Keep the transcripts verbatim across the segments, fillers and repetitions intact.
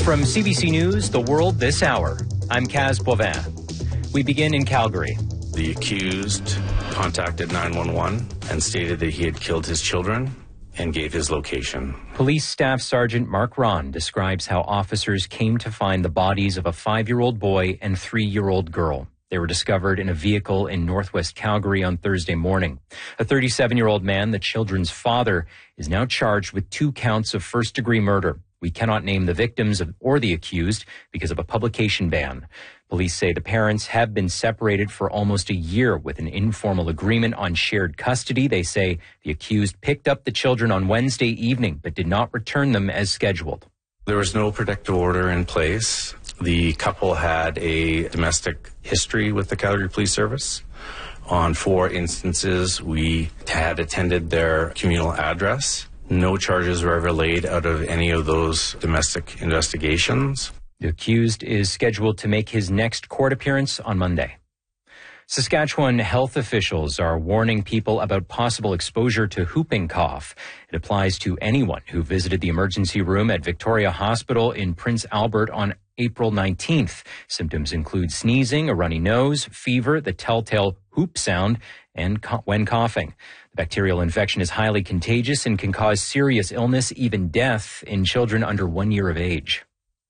From C B C News, The World This Hour, I'm Kaz Boivin. We begin in Calgary. The accused contacted nine one one and stated that he had killed his children and gave his location. Police Staff Sergeant Mark Ron describes how officers came to find the bodies of a five-year-old boy and three-year-old girl. They were discovered in a vehicle in northwest Calgary on Thursday morning. A thirty-seven-year-old man, the children's father, is now charged with two counts of first-degree murder. We cannot name the victims of, or the accused because of a publication ban. Police say the parents have been separated for almost a year with an informal agreement on shared custody. They say the accused picked up the children on Wednesday evening but did not return them as scheduled. There was no protective order in place. The couple had a domestic history with the Calgary Police Service. On four instances, we had attended their communal address. No charges were ever laid out of any of those domestic investigations. The accused is scheduled to make his next court appearance on Monday. Saskatchewan health officials are warning people about possible exposure to whooping cough. It applies to anyone who visited the emergency room at Victoria Hospital in Prince Albert on April nineteenth. Symptoms include sneezing, a runny nose, fever, the telltale whoop sound, and co- when coughing. The bacterial infection is highly contagious and can cause serious illness, even death, in children under one year of age.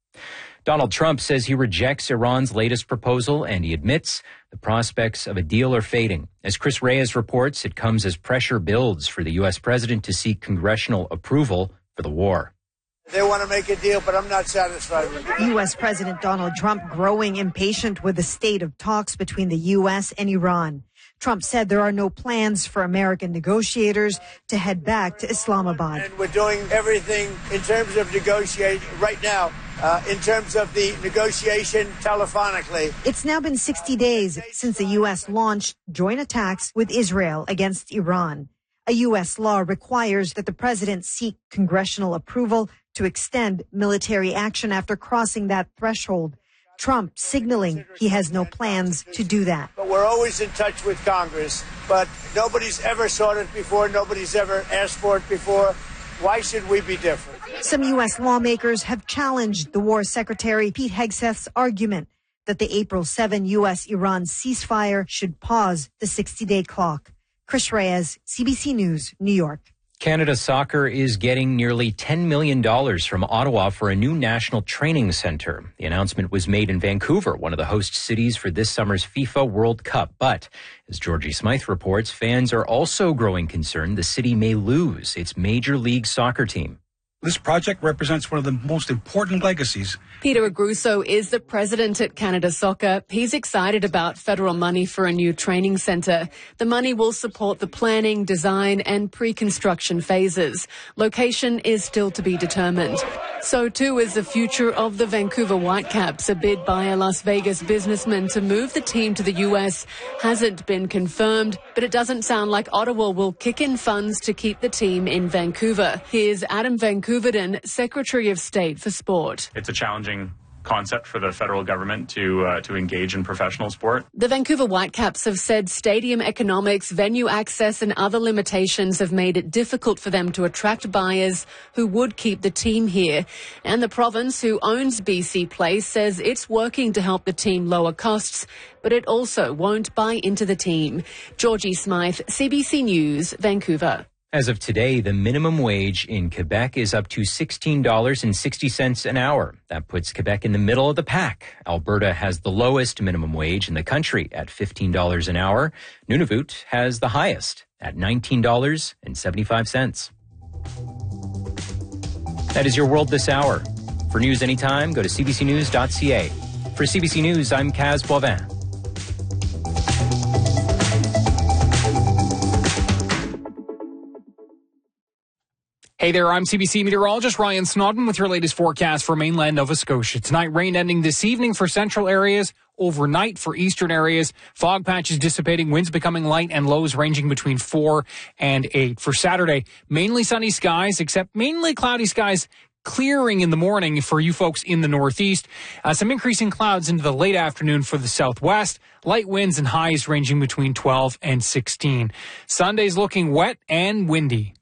Donald Trump says he rejects Iran's latest proposal, and he admits the prospects of a deal are fading. As Chris Reyes reports, it comes as pressure builds for the U S president to seek congressional approval for the war. They want to make a deal, but I'm not satisfied with it. U S President Donald Trump growing impatient with the state of talks between the U S and Iran. Trump said there are no plans for American negotiators to head back to Islamabad. And we're doing everything in terms of negotiate right now, uh, in terms of the negotiation telephonically. It's now been sixty days since the U S launched joint attacks with Israel against Iran. A U S law requires that the president seek congressional approval to extend military action after crossing that threshold. Trump signaling he has no plans to do that. But we're always in touch with Congress, but nobody's ever sought it before. Nobody's ever asked for it before. Why should we be different? Some U S lawmakers have challenged the War Secretary Pete Hegseth's argument that the April seventh U S-Iran ceasefire should pause the sixty-day clock. Chris Reyes, C B C News, New York. Canada Soccer is getting nearly ten million dollars from Ottawa for a new national training centre. The announcement was made in Vancouver, one of the host cities for this summer's FIFA World Cup. But, as Georgie Smythe reports, fans are also growing concerned the city may lose its Major League Soccer team. This project represents one of the most important legacies. Peter Agruso is the president at Canada Soccer. He's excited about federal money for a new training centre. The money will support the planning, design and pre-construction phases. Location is still to be determined. So too is the future of the Vancouver Whitecaps. A bid by a Las Vegas businessman to move the team to the U S hasn't been confirmed, but it doesn't sound like Ottawa will kick in funds to keep the team in Vancouver. Here's Adam Vancouverden, Secretary of State for Sport. It's a challenging concept for the federal government to uh, to engage in professional sport. The Vancouver Whitecaps have said stadium economics, venue access and other limitations have made it difficult for them to attract buyers who would keep the team here. And the province, who owns B C Place, says it's working to help the team lower costs, but it also won't buy into the team. Georgie Smythe, C B C News, Vancouver. As of today, the minimum wage in Quebec is up to sixteen dollars and sixty cents an hour. That puts Quebec in the middle of the pack. Alberta has the lowest minimum wage in the country at fifteen dollars an hour. Nunavut has the highest at nineteen dollars and seventy-five cents. That is your World This Hour. For news anytime, go to c b c news dot c a. For C B C News, I'm Kaz Boivin. Hey there, I'm C B C meteorologist Ryan Snodden with your latest forecast for mainland Nova Scotia. Tonight, rain ending this evening for central areas, overnight for eastern areas, fog patches dissipating, winds becoming light, and lows ranging between four and eight. For Saturday, mainly sunny skies, except mainly cloudy skies clearing in the morning for you folks in the northeast. Uh, some increasing clouds into the late afternoon for the southwest. Light winds and highs ranging between twelve and sixteen. Sunday's looking wet and windy.